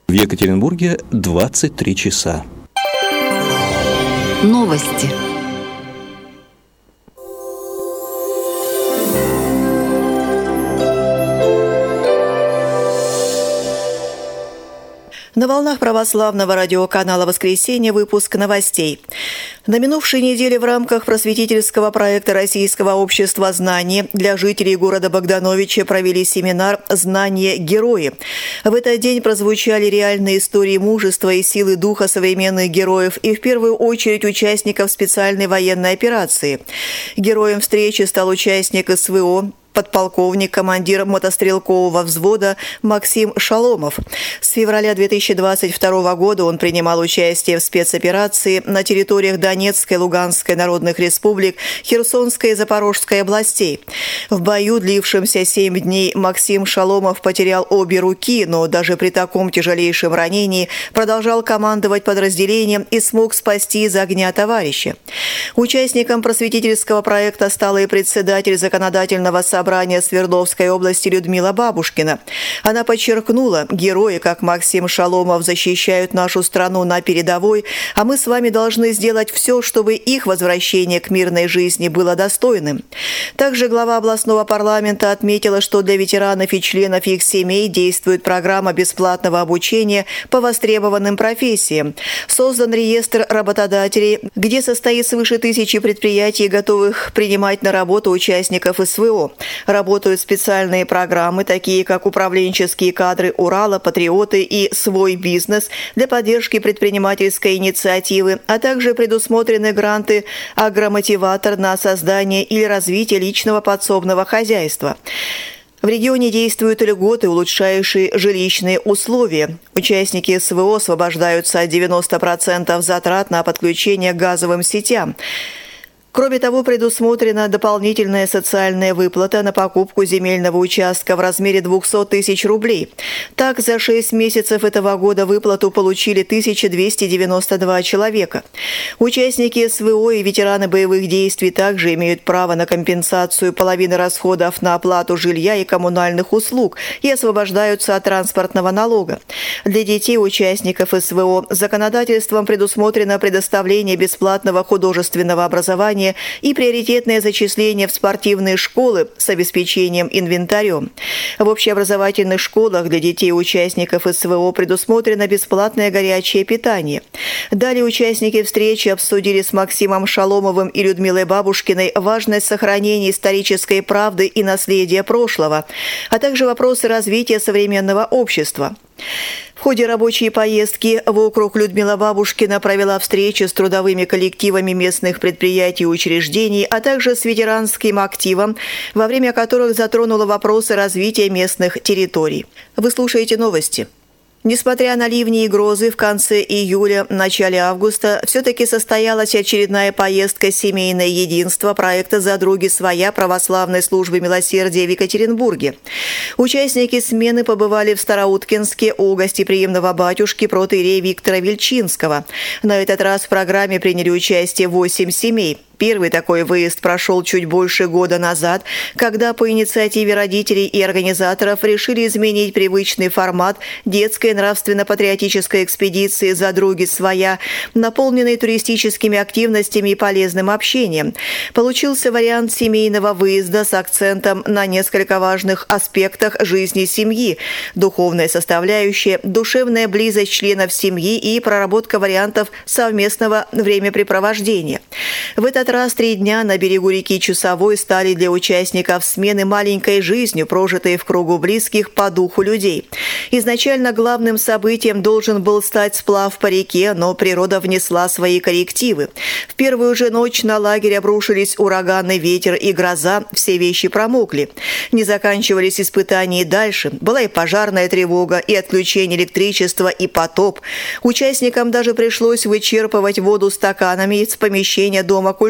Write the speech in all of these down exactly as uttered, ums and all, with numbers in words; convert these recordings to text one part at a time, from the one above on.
В Екатеринбурге двадцать три часа. Новости. На волнах православного радиоканала «Воскресенье» выпуск новостей. На минувшей неделе в рамках просветительского проекта Российского общества знаний для жителей города Богдановича провели семинар «Знания. Герои». В этот день прозвучали реальные истории мужества и силы духа современных героев и в первую очередь участников специальной военной операции. Героем встречи стал участник СВО, подполковник, командир мотострелкового взвода Максим Шаломов. С февраля две тысячи двадцать второго года он принимал участие в спецоперации на территориях Донецкой, Луганской народных республик, Херсонской и Запорожской областей. В бою, длившемся семь дней, Максим Шаломов потерял обе руки, но даже при таком тяжелейшем ранении продолжал командовать подразделением и смог спасти из огня товарища. Участником просветительского проекта стала и председатель законодательного собрания Собрания Свердловской области Людмила Бабушкина. Она подчеркнула, герои, как Максим Шаломов, защищают нашу страну на передовой, а мы с вами должны сделать все, чтобы их возвращение к мирной жизни было достойным. Также глава областного парламента отметила, что для ветеранов и членов их семей действует программа бесплатного обучения по востребованным профессиям. Создан реестр работодателей, где состоит свыше тысячи предприятий, готовых принимать на работу участников СВО. Работают специальные программы, такие как управленческие кадры Урала, Патриоты и Свой бизнес для поддержки предпринимательской инициативы, а также предусмотрены гранты «Агромотиватор» на создание или развитие личного подсобного хозяйства. В регионе действуют льготы, улучшающие жилищные условия. Участники СВО освобождаются от девяноста процентов затрат на подключение к газовым сетям. Кроме того, предусмотрена дополнительная социальная выплата на покупку земельного участка в размере двухсот тысяч рублей. Так, за шесть месяцев этого года выплату получили тысяча двести девяносто два человека. Участники СВО и ветераны боевых действий также имеют право на компенсацию половины расходов на оплату жилья и коммунальных услуг и освобождаются от транспортного налога. Для детей участников СВО законодательством предусмотрено предоставление бесплатного художественного образования и приоритетное зачисление в спортивные школы с обеспечением инвентарем. В общеобразовательных школах для детей участников СВО предусмотрено бесплатное горячее питание. Далее участники встречи обсудили с Максимом Шаломовым и Людмилой Бабушкиной важность сохранения исторической правды и наследия прошлого, а также вопросы развития современного общества. В ходе рабочей поездки в округ Людмила Бабушкина провела встречи с трудовыми коллективами местных предприятий и учреждений, а также с ветеранским активом, во время которых затронула вопросы развития местных территорий. Вы слушаете новости. Несмотря на ливни и грозы, в конце июля, начале августа все-таки состоялась очередная поездка «Семейное единство» проекта «Задруги своя» православной службы милосердия в Екатеринбурге. Участники смены побывали в Староуткинске у гостеприимного батюшки протоиерея Виктора Вельчинского. На этот раз в программе приняли участие восемь семей. Первый такой выезд прошел чуть больше года назад, когда по инициативе родителей и организаторов решили изменить привычный формат детской нравственно-патриотической экспедиции «Задруги своя», наполненной туристическими активностями и полезным общением. Получился вариант семейного выезда с акцентом на несколько важных аспектах жизни семьи: духовная составляющая, душевная близость членов семьи и проработка вариантов совместного времяпрепровождения. В этот раз три дня на берегу реки Чусовой стали для участников смены маленькой жизнью, прожитой в кругу близких по духу людей. Изначально главным событием должен был стать сплав по реке, но природа внесла свои коррективы. В первую же ночь на лагерь обрушились ураганный ветер и гроза, все вещи промокли. Не заканчивались испытания и дальше. Была и пожарная тревога, и отключение электричества, и потоп. Участникам даже пришлось вычерпывать воду стаканами из помещения Дома культуры.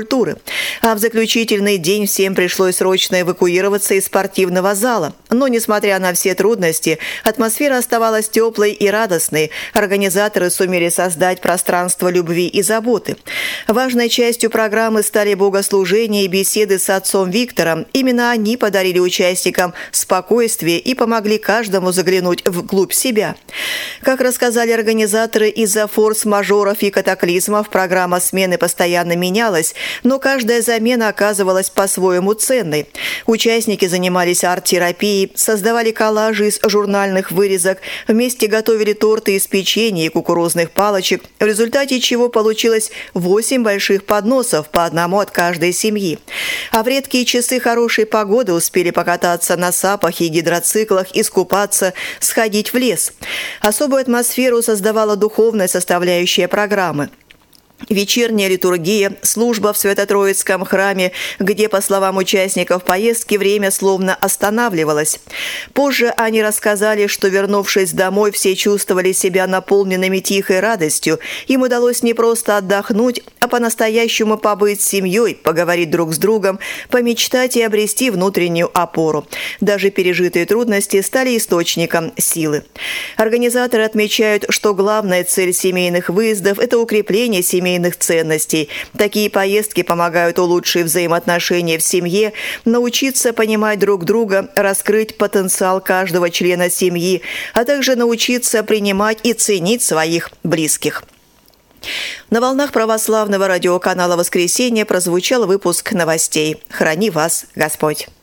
культуры. А в заключительный день всем пришлось срочно эвакуироваться из спортивного зала. Но, несмотря на все трудности, атмосфера оставалась теплой и радостной. Организаторы сумели создать пространство любви и заботы. Важной частью программы стали богослужения и беседы с отцом Виктором. Именно они подарили участникам спокойствие и помогли каждому заглянуть вглубь себя. Как рассказали организаторы, из-за форс-мажоров и катаклизмов программа смены постоянно менялась, но каждая замена оказывалась по-своему ценной. Участники занимались арт-терапией, создавали коллажи из журнальных вырезок, вместе готовили торты из печенья и кукурузных палочек, в результате чего получилось восемь больших подносов, по одному от каждой семьи. А в редкие часы хорошей погоды успели покататься на сапах и гидроциклах, искупаться, сходить в лес. Особую атмосферу создавала духовная составляющая программы. Вечерняя литургия, служба в Свято-Троицком храме, где, по словам участников поездки, время словно останавливалось. Позже они рассказали, что, вернувшись домой, все чувствовали себя наполненными тихой радостью. Им удалось не просто отдохнуть, а по-настоящему побыть с семьей, поговорить друг с другом, помечтать и обрести внутреннюю опору. Даже пережитые трудности стали источником силы. Организаторы отмечают, что главная цель семейных выездов – это укрепление семейных ценностей. Такие поездки помогают улучшить взаимоотношения в семье, научиться понимать друг друга, раскрыть потенциал каждого члена семьи, а также научиться принимать и ценить своих близких. На волнах православного радиоканала «Воскресенье» прозвучал выпуск новостей. Храни вас Господь!